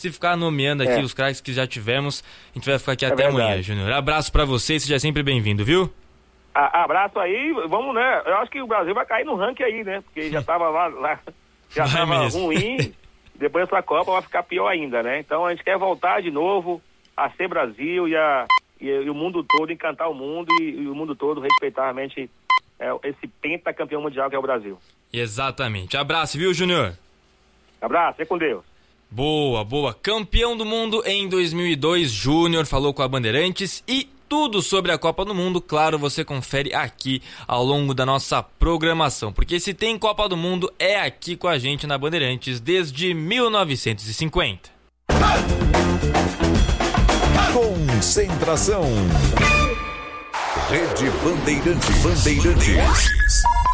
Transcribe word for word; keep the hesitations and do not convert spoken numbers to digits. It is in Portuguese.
Se ficar nomeando aqui É. os craques que já tivemos, a gente vai ficar aqui É até verdade. amanhã, Júnior. Abraço pra você, seja sempre bem-vindo, viu? A- abraço aí, vamos, né? Eu acho que o Brasil vai cair no ranking aí, né? Porque já tava lá, lá já Vai tava mesmo. ruim, depois pra Copa vai ficar pior ainda, né? Então a gente quer voltar de novo a ser Brasil e, a, e, e o mundo todo, encantar o mundo e, e o mundo todo respeitar realmente é, esse pentacampeão mundial que é o Brasil. Exatamente. Abraço, viu, Júnior? Abraço, fique com Deus. Boa, boa. Campeão do mundo em dois mil e dois, Júnior falou com a Bandeirantes e tudo sobre a Copa do Mundo, claro, você confere aqui ao longo da nossa programação, porque se tem Copa do Mundo é aqui com a gente na Bandeirantes desde mil novecentos e cinquenta. Concentração. Rede Bandeirantes. Bandeirantes.